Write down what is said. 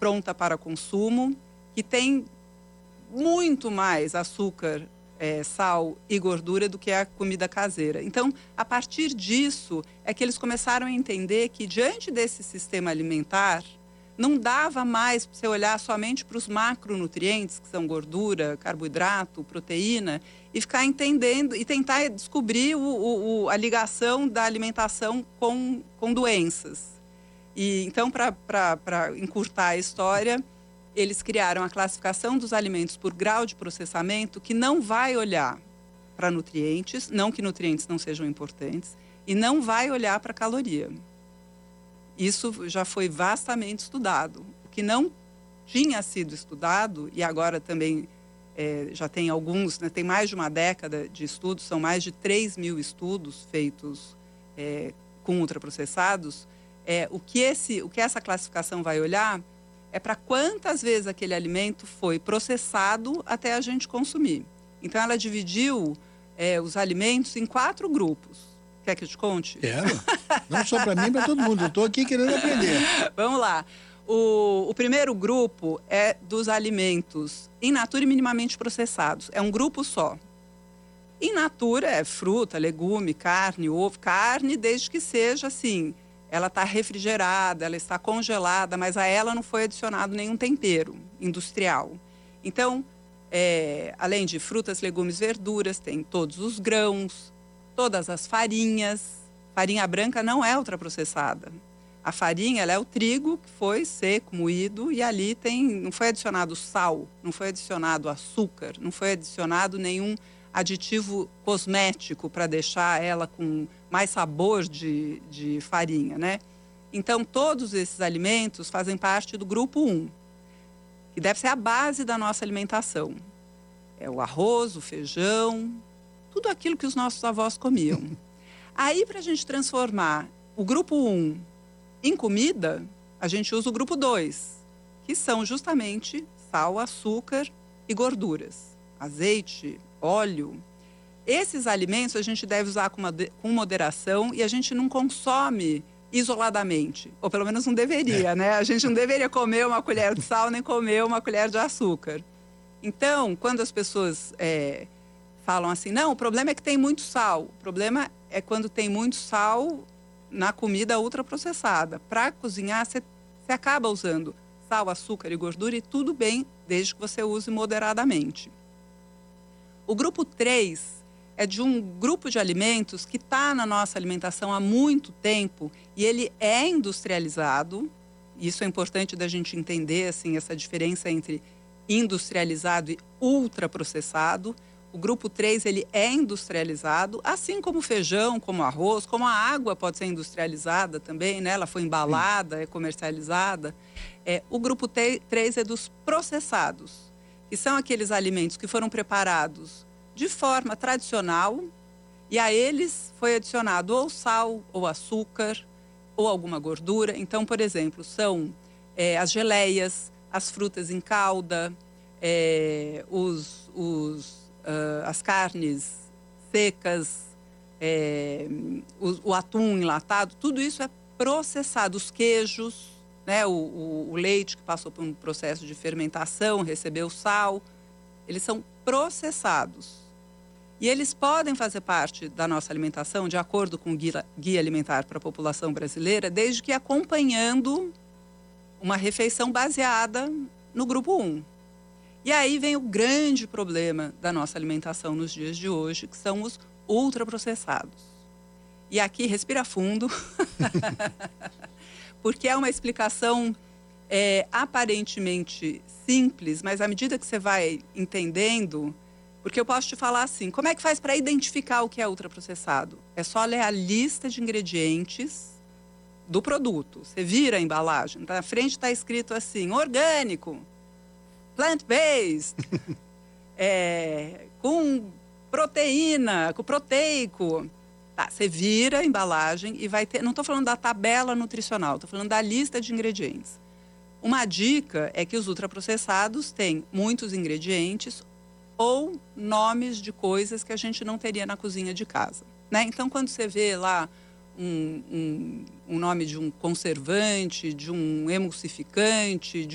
pronta para consumo, que tem muito mais açúcar, sal e gordura do que a comida caseira. Então, a partir disso, é que eles começaram a entender que, diante desse sistema alimentar, não dava mais para você olhar somente para os macronutrientes, que são gordura, carboidrato, proteína, e ficar entendendo e tentar descobrir a ligação da alimentação com doenças. E então, para encurtar a história, eles criaram a classificação dos alimentos por grau de processamento, que não vai olhar para nutrientes, não que nutrientes não sejam importantes, e não vai olhar para caloria. Isso já foi vastamente estudado. O que não tinha sido estudado, e agora também já tem alguns, né, tem mais de uma década de estudos, são mais de 3.000 estudos feitos com ultraprocessados, o que essa classificação vai olhar é para quantas vezes aquele alimento foi processado até a gente consumir. Então, ela dividiu os alimentos em 4 grupos. Quer que eu te conte? Quero. Não só para mim, para todo mundo. Eu estou aqui querendo aprender. Vamos lá. O primeiro grupo é dos alimentos in natura e minimamente processados. É um grupo só. In natura é fruta, legume, carne, ovo. Carne, desde que seja assim, ela está refrigerada, ela está congelada, mas a ela não foi adicionado nenhum tempero industrial. Então, além de frutas, legumes, verduras, tem todos os grãos, todas as farinhas. Farinha branca não é ultraprocessada. A farinha, ela é o trigo que foi seco, moído, e ali não foi adicionado sal, não foi adicionado açúcar, não foi adicionado nenhum aditivo cosmético para deixar ela com mais sabor de farinha, né? Então, todos esses alimentos fazem parte do grupo 1, que deve ser a base da nossa alimentação. É o arroz, o feijão, tudo aquilo que os nossos avós comiam. Aí, para a gente transformar o grupo 1 em comida, a gente usa o grupo 2, que são justamente sal, açúcar e gorduras. Azeite, óleo. Esses alimentos a gente deve usar com moderação e a gente não consome isoladamente. Ou pelo menos não deveria, né? A gente não deveria comer uma colher de sal nem comer uma colher de açúcar. Então, quando as pessoas falam assim, não, o problema é que tem muito sal. O problema é quando tem muito sal na comida ultraprocessada. Para cozinhar, você acaba usando sal, açúcar e gordura e tudo bem, desde que você use moderadamente. O grupo 3 é de um grupo de alimentos que está na nossa alimentação há muito tempo e ele é industrializado. Isso é importante da gente entender, assim, essa diferença entre industrializado e ultraprocessado. O grupo 3, ele é industrializado, assim como o feijão, como o arroz, como a água pode ser industrializada também, né? Ela foi embalada, é comercializada. O grupo 3 é dos processados, que são aqueles alimentos que foram preparados de forma tradicional e a eles foi adicionado ou sal, ou açúcar, ou alguma gordura. Então, por exemplo, são as geleias, as frutas em calda, as carnes secas, o atum enlatado, tudo isso é processado. Os queijos, né, o leite que passou por um processo de fermentação, recebeu sal, eles são processados. E eles podem fazer parte da nossa alimentação, de acordo com o Guia Alimentar para a População Brasileira, desde que acompanhando uma refeição baseada no grupo 1. E aí vem o grande problema da nossa alimentação nos dias de hoje, que são os ultraprocessados. E aqui, respira fundo, porque é uma explicação aparentemente simples, mas à medida que você vai entendendo, porque eu posso te falar assim, como é que faz para identificar o que é ultraprocessado? É só ler a lista de ingredientes do produto. Você vira a embalagem, na frente está escrito assim, orgânico, plant-based, com proteína, com proteico. Tá, você vira a embalagem e vai ter... Não estou falando da tabela nutricional, estou falando da lista de ingredientes. Uma dica é que os ultraprocessados têm muitos ingredientes ou nomes de coisas que a gente não teria na cozinha de casa, né? Então, quando você vê lá um nome de um conservante, de um emulsificante,